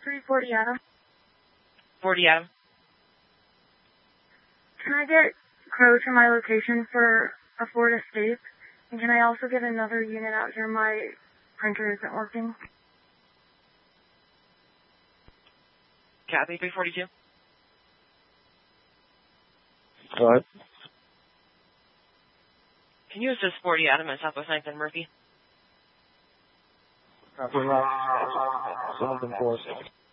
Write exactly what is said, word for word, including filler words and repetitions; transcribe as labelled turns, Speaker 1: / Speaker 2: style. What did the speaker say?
Speaker 1: three forty Adam.
Speaker 2: forty Adam.
Speaker 1: Can I get Crow to my location for a Ford Escape? And can I also get another unit out here? My printer isn't working.
Speaker 2: Copy, three forty-two.
Speaker 3: What?
Speaker 2: Can you assist forty Adam at Southwest ninth and Murphy?
Speaker 3: Copy. Something for us.